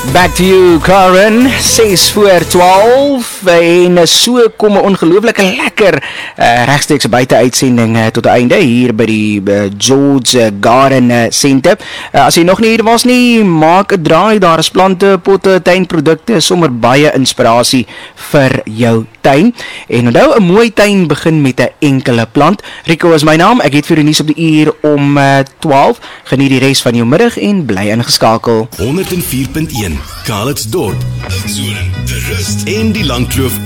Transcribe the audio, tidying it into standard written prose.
Back to you, Karen. 6 voor 12 en so kom 'n ongelooflike lekker regstreeks buite-uitsending tot 'n einde hier by die George Garden Center. As jy nog nie hier was nie, maak 'n draai. Daar is plante, potte, tuinprodukte, sommer baie inspirasie vir jou tuin. En onthou, 'n mooi tuin begin met 'n enkele plant. Rico is my naam. Ek het vir die nuus op die uur om 12. Geniet die res van jou middag en bly ingeskakel. 104.1 Calitzdorp, Oudtshoorn, De Rust en die Langkloof